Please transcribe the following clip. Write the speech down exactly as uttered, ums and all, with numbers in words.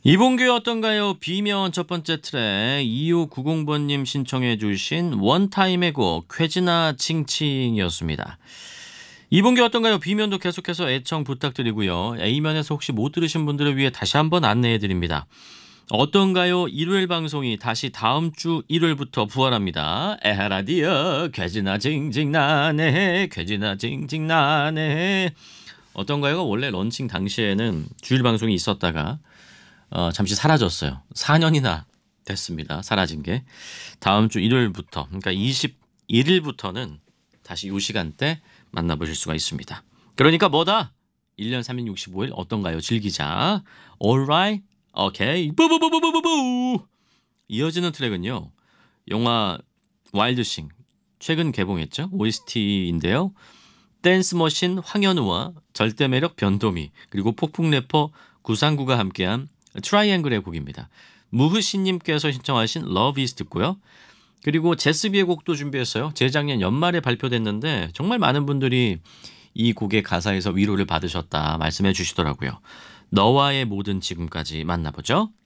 이봉규의 어떤가요? 비면 첫 번째 트랙 이오구공 번님 신청해 주신 원타임의 곡 쾌지나 칭칭이었습니다. 이봉규 어떤가요? 비면도 계속해서 애청 부탁드리고요. A면에서 혹시 못 들으신 분들을 위해 다시 한번 안내해 드립니다. 어떤가요? 일요일 방송이 다시 다음 주 일요일부터 부활합니다. 에라디어 쾌지나 징징나네 쾌지나 징징나네. 어떤가요가 원래 런칭 당시에는 주일 방송이 있었다가 어, 잠시 사라졌어요. 사 년이나 됐습니다. 사라진 게. 다음 주 일요일부터 그러니까 이십일 일부터는 다시 이 시간대 만나보실 수가 있습니다. 그러니까 뭐다? 일 년 삼백육십오 일 어떤가요? 즐기자. Alright? 오케이. 뿌뿌뿌뿌뿌뿌. 이어지는 트랙은요. 영화 와일드싱 최근 개봉했죠. 오에스티인데요. 댄스머신 황현우와 절대매력 변도미 그리고 폭풍 래퍼 구상구가 함께한 트라이앵글의 곡입니다. 무흐씨님께서 신청하신 Love is 듣고요. 그리고 제스비의 곡도 준비했어요. 재작년 연말에 발표됐는데 정말 많은 분들이 이 곡의 가사에서 위로를 받으셨다 말씀해 주시더라고요. 너와의 모든 지금까지 만나보죠.